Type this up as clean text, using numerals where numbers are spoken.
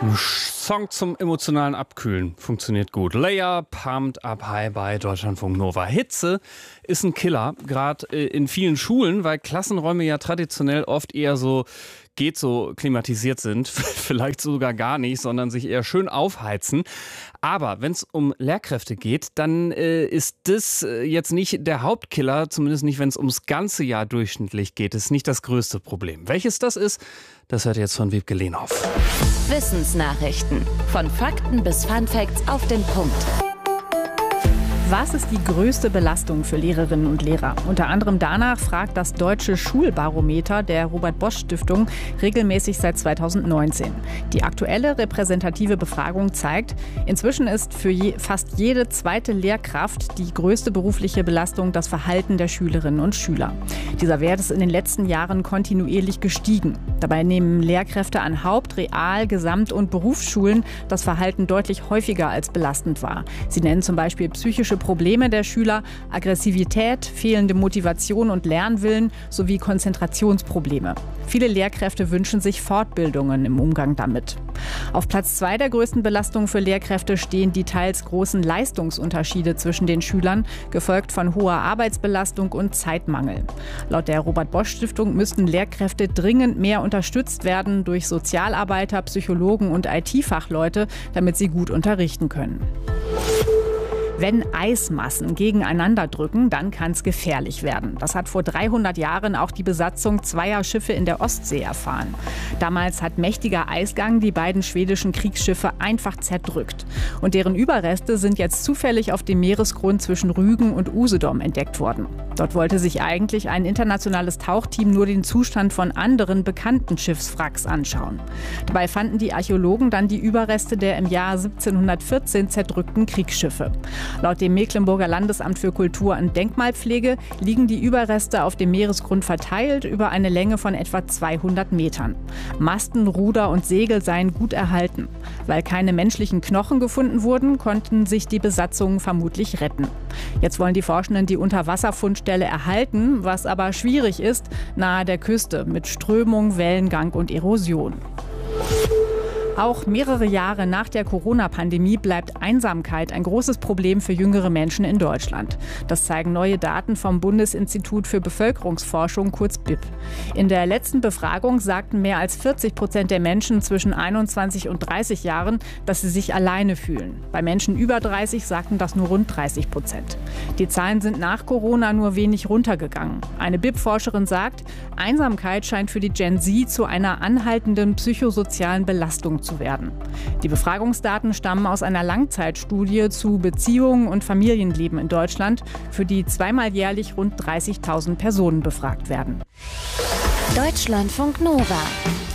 Ein Song zum emotionalen Abkühlen funktioniert gut. Leia, Pumped Up High bei Deutschlandfunk Nova. Hitze ist ein Killer, gerade in vielen Schulen, weil Klassenräume ja traditionell oft eher so klimatisiert sind, vielleicht sogar gar nicht, sondern sich eher schön aufheizen. Aber wenn es um Lehrkräfte geht, dann ist das jetzt nicht der Hauptkiller, zumindest nicht, wenn es ums ganze Jahr durchschnittlich geht. Das ist nicht das größte Problem. Welches das ist, das hört ihr jetzt von Wiebke Lehnhoff. Wissensnachrichten. Von Fakten bis Funfacts auf den Punkt. Was ist die größte Belastung für Lehrerinnen und Lehrer? Unter anderem danach fragt das Deutsche Schulbarometer der Robert-Bosch-Stiftung regelmäßig seit 2019. Die aktuelle repräsentative Befragung zeigt, inzwischen ist für fast jede zweite Lehrkraft die größte berufliche Belastung das Verhalten der Schülerinnen und Schüler. Dieser Wert ist in den letzten Jahren kontinuierlich gestiegen. Dabei nehmen Lehrkräfte an Haupt-, Real-, Gesamt- und Berufsschulen das Verhalten deutlich häufiger als belastend wahr. Sie nennen zum Beispiel psychische Probleme der Schüler, Aggressivität, fehlende Motivation und Lernwillen sowie Konzentrationsprobleme. Viele Lehrkräfte wünschen sich Fortbildungen im Umgang damit. Auf Platz 2 der größten Belastungen für Lehrkräfte stehen die teils großen Leistungsunterschiede zwischen den Schülern, gefolgt von hoher Arbeitsbelastung und Zeitmangel. Laut der Robert-Bosch-Stiftung müssten Lehrkräfte dringend mehr unterstützt werden durch Sozialarbeiter, Psychologen und IT-Fachleute, damit sie gut unterrichten können. Wenn Eismassen gegeneinander drücken, dann kann es gefährlich werden. Das hat vor 300 Jahren auch die Besatzung zweier Schiffe in der Ostsee erfahren. Damals hat mächtiger Eisgang die beiden schwedischen Kriegsschiffe einfach zerdrückt. Und deren Überreste sind jetzt zufällig auf dem Meeresgrund zwischen Rügen und Usedom entdeckt worden. Dort wollte sich eigentlich ein internationales Tauchteam nur den Zustand von anderen bekannten Schiffswracks anschauen. Dabei fanden die Archäologen dann die Überreste der im Jahr 1714 zerdrückten Kriegsschiffe. Laut dem Mecklenburger Landesamt für Kultur und Denkmalpflege liegen die Überreste auf dem Meeresgrund verteilt über eine Länge von etwa 200 Metern. Masten, Ruder und Segel seien gut erhalten. Weil keine menschlichen Knochen gefunden wurden, konnten sich die Besatzungen vermutlich retten. Jetzt wollen die Forschenden die Unterwasserfundstelle erhalten, was aber schwierig ist, nahe der Küste mit Strömung, Wellengang und Erosion. Auch mehrere Jahre nach der Corona-Pandemie bleibt Einsamkeit ein großes Problem für jüngere Menschen in Deutschland. Das zeigen neue Daten vom Bundesinstitut für Bevölkerungsforschung, kurz BIP. In der letzten Befragung sagten mehr als 40% der Menschen zwischen 21 und 30 Jahren, dass sie sich alleine fühlen. Bei Menschen über 30 sagten das nur rund 30%. Die Zahlen sind nach Corona nur wenig runtergegangen. Eine BIP-Forscherin sagt, Einsamkeit scheint für die Gen Z zu einer anhaltenden psychosozialen Belastung zu werden. Die Befragungsdaten stammen aus einer Langzeitstudie zu Beziehungen und Familienleben in Deutschland, für die zweimal jährlich rund 30.000 Personen befragt werden. Deutschlandfunk Nova.